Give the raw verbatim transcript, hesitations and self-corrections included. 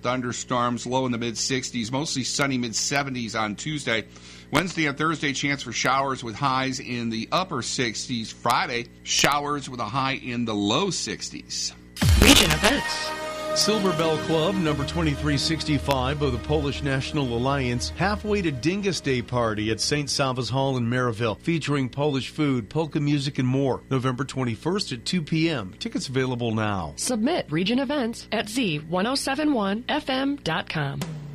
and thunderstorms, low in the mid-sixties, mostly sunny mid-seventies on Tuesday. Wednesday and Thursday, chance for showers with highs in the upper sixties. Friday, showers with a high in the low sixties. Region events. Silver Bell Club, number twenty-three sixty-five of the Polish National Alliance, halfway to Dingus Day party at Saint Salva's Hall in Maryville, featuring Polish food, polka music, and more. November twenty-first at two p.m. Tickets available now. Submit region events at z ten seventy-one f m dot com.